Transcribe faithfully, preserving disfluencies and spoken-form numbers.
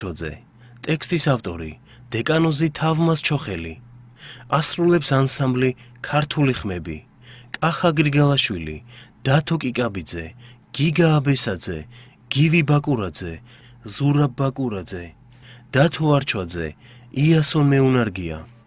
ჯოძე, ტექსტის ავტორი დეკანოზი თავმას ჩოხელი, ასრულებს ანსამბლი ქართული ხმები, კახა გრიგალაშვილი, დათო კიკაბიძე, გიგა აბესაძე, გივი ბაკურაძე, ზურაბ ბაკურაძე, დათო არჩვაძე, იასონ მეუნარგია.